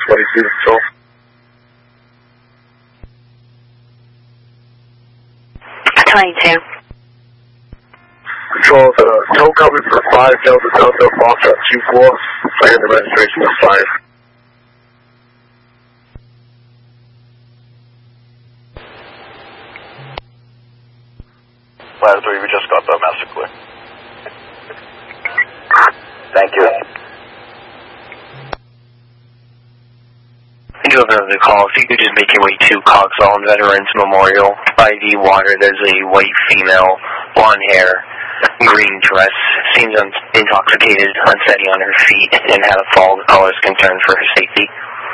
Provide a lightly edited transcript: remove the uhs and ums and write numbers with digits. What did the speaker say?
22 Control. Control, tow coming for 5 Delta Delta Foxtrot 24, and the registration is 5. Ladder 3, we just got the master clear. Thank you. I do have another call. If you could just make your way to Coxall Veterans Memorial, by the water, there's a white female, blonde hair, green dress, seems intoxicated, unsteady on her feet, and had a fall. The caller is concerned for her safety.